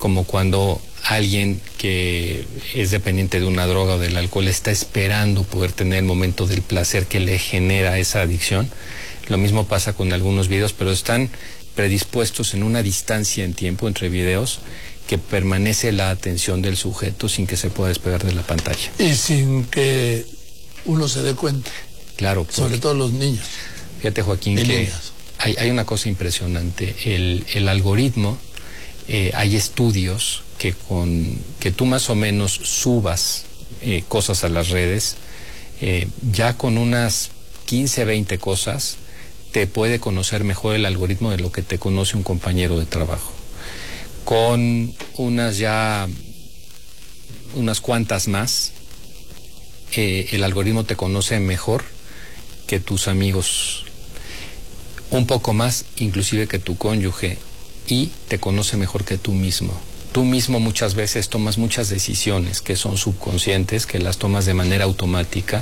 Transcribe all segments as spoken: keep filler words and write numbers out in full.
como cuando alguien que es dependiente de una droga o del alcohol está esperando poder tener el momento del placer que le genera esa adicción. Lo mismo pasa con algunos videos, pero están predispuestos en una distancia en tiempo entre videos que permanece la atención del sujeto sin que se pueda despegar de la pantalla. Y sin que uno se dé cuenta. Claro. Sobre todo los niños. Fíjate, Joaquín, que hay, hay una cosa impresionante. El, el algoritmo, eh, hay estudios que con que tú más o menos subas eh, cosas a las redes, eh, ya con unas quince, veinte cosas, te puede conocer mejor el algoritmo de lo que te conoce un compañero de trabajo. Con unas ya, unas cuantas más, eh, el algoritmo te conoce mejor que tus amigos, un poco más inclusive que tu cónyuge, y te conoce mejor que tú mismo. Tú mismo muchas veces tomas muchas decisiones que son subconscientes, que las tomas de manera automática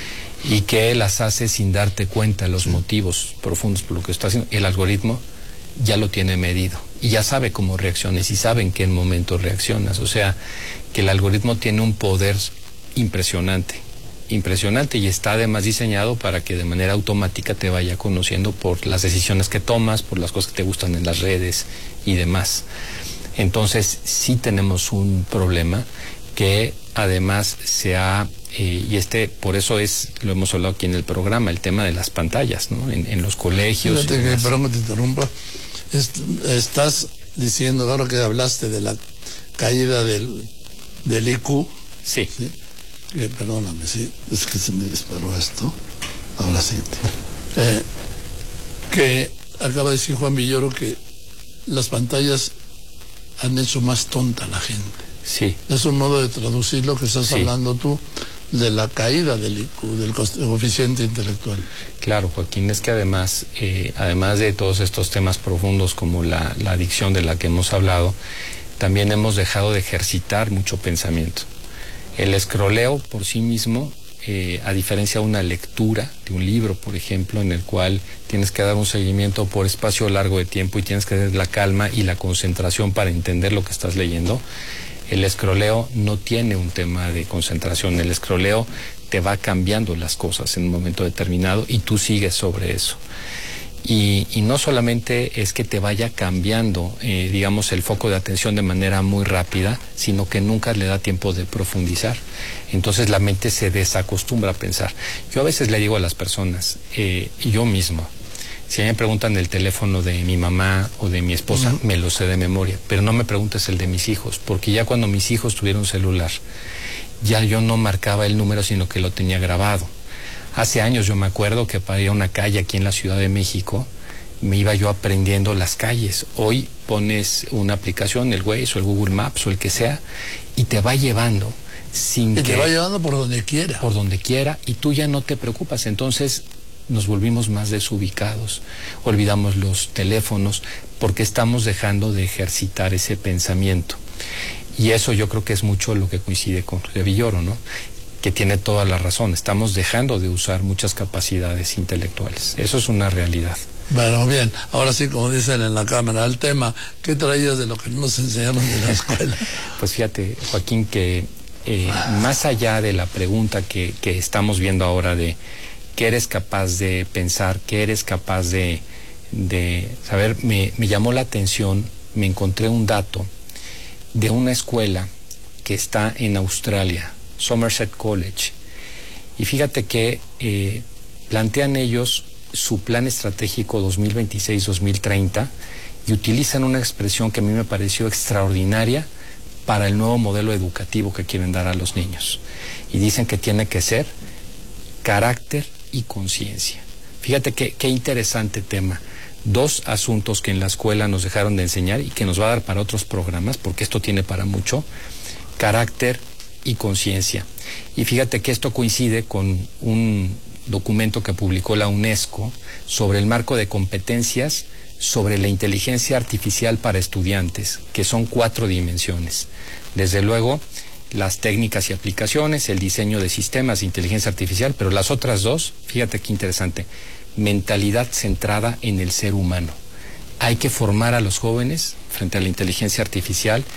y que las haces sin darte cuenta los motivos profundos por lo que estás haciendo. El algoritmo ya lo tiene medido y ya sabe cómo reaccionas y sabe en qué momento reaccionas. O sea, que el algoritmo tiene un poder impresionante, impresionante, y está además diseñado para que de manera automática te vaya conociendo por las decisiones que tomas, por las cosas que te gustan en las redes y demás. Entonces, sí tenemos un problema que además se ha, eh, y este, por eso es, lo hemos hablado aquí en el programa, el tema de las pantallas, ¿no? En, en los colegios. Fíjate que, perdón que te interrumpa, Est estás diciendo, ahora que hablaste de la caída del, del I Q. Sí. ¿Sí? Eh, perdóname, sí, es que se me disparó esto. Ahora sí. Eh, que acaba de decir Juan Villoro que las pantallas han hecho más tonta a la gente. Sí. Es un modo de traducir lo que estás sí. hablando tú, de la caída del I Q, del coeficiente intelectual. Claro, Joaquín, es que además, eh, además de todos estos temas profundos como la, la adicción de la que hemos hablado, también hemos dejado de ejercitar mucho pensamiento. El escroleo por sí mismo, eh, a diferencia de una lectura de un libro, por ejemplo, en el cual tienes que dar un seguimiento por espacio largo de tiempo y tienes que tener la calma y la concentración para entender lo que estás leyendo, el escroleo no tiene un tema de concentración. El escroleo te va cambiando las cosas en un momento determinado y tú sigues sobre eso. Y, y no solamente es que te vaya cambiando, eh, digamos, el foco de atención de manera muy rápida, sino que nunca le da tiempo de profundizar. Entonces la mente se desacostumbra a pensar. Yo a veces le digo a las personas, eh, yo mismo, si me preguntan el teléfono de mi mamá o de mi esposa, uh-huh. me lo sé de memoria, pero no me preguntes el de mis hijos, porque ya cuando mis hijos tuvieron celular, ya yo no marcaba el número, sino que lo tenía grabado. Hace años yo me acuerdo que para ir a una calle aquí en la Ciudad de México, me iba yo aprendiendo las calles. Hoy pones una aplicación, el Waze o el Google Maps o el que sea, y te va llevando sin y que... te va llevando por donde quiera. Por donde quiera, y tú ya no te preocupas. Entonces nos volvimos más desubicados, olvidamos los teléfonos, porque estamos dejando de ejercitar ese pensamiento. Y eso yo creo que es mucho lo que coincide con Villoro, ¿no? Que tiene toda la razón. Estamos dejando de usar muchas capacidades intelectuales. Eso es una realidad. Bueno, bien. Ahora sí, como dicen en la cámara, el tema, ¿qué traías de lo que nos enseñaron de la escuela? Pues fíjate, Joaquín, que eh, más allá de la pregunta que, que estamos viendo ahora de qué eres capaz de pensar, qué eres capaz de, de saber, me, me llamó la atención, me encontré un dato de una escuela que está en Australia, Somerset College, y fíjate que eh, plantean ellos su plan estratégico dos mil veintiséis dos mil treinta y utilizan una expresión que a mí me pareció extraordinaria para el nuevo modelo educativo que quieren dar a los niños, y dicen que tiene que ser carácter y conciencia. Fíjate qué, qué interesante tema. Dos asuntos que en la escuela nos dejaron de enseñar y que nos va a dar para otros programas, porque esto tiene para mucho: carácter y conciencia. Y fíjate que esto coincide con un documento que publicó la UNESCO sobre el marco de competencias sobre la inteligencia artificial para estudiantes, que son cuatro dimensiones. Desde luego, las técnicas y aplicaciones, el diseño de sistemas de inteligencia artificial, pero las otras dos, fíjate qué interesante, mentalidad centrada en el ser humano. Hay que formar a los jóvenes frente a la inteligencia artificial